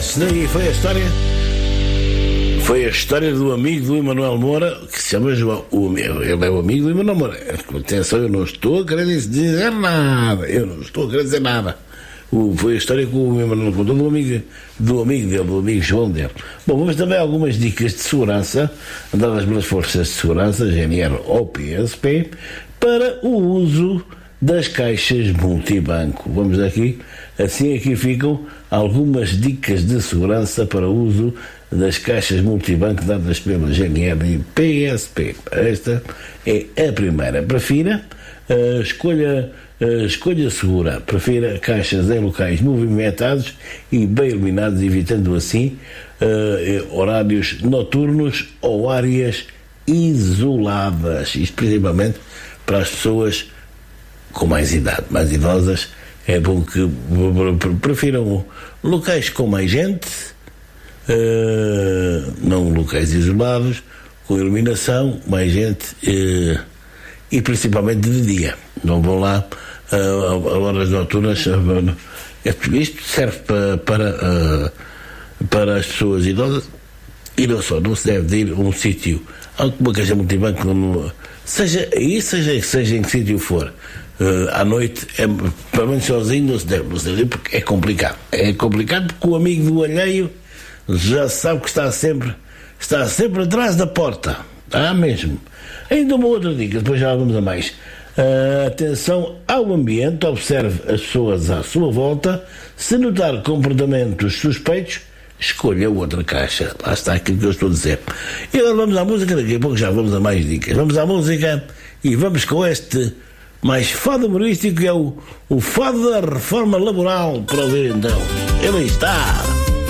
Essa daí foi a história. Foi a história do amigo do Emanuel Moura, que se chama João. Ele é o amigo do Emanuel Moura. Atenção, eu não estou a querer dizer nada. Foi a história que o Emanuel contou do amigo dele, do amigo João dele. Bom, vamos também algumas dicas de segurança dadas pelas forças de segurança, GNR ou PSP, para o uso das caixas multibanco. Vamos aqui, assim aqui ficam algumas dicas de segurança para o uso das caixas multibanco dadas pela GNR e PSP. Esta é a primeira. Prefira escolha segura. Prefira caixas em locais movimentados e bem iluminados, evitando assim horários noturnos ou áreas isoladas. Isto principalmente para as pessoas com mais idade, mais idosas. É bom que prefiram locais com mais gente, não locais isolados, com iluminação, mais gente, e principalmente de dia. Não vão lá a horas noturnas. Isto serve para as pessoas idosas e não só. Não se deve ir a um sítio, alguma caixa multibanco, seja em que sítio for. À noite, pelo menos sozinho, não se deve ir, porque é complicado. É complicado porque o amigo do alheio já sabe que está sempre atrás da porta. Mesmo. Ainda uma outra dica, depois já vamos a mais. Atenção ao ambiente, observe as pessoas à sua volta. Se notar comportamentos suspeitos, escolha outra caixa. Lá está aquilo que eu estou a dizer. E agora vamos à música, daqui a pouco já vamos a mais dicas. Vamos à música e vamos com este mais fado humorístico, que é o fado da reforma laboral, para ouvir então. Ele está.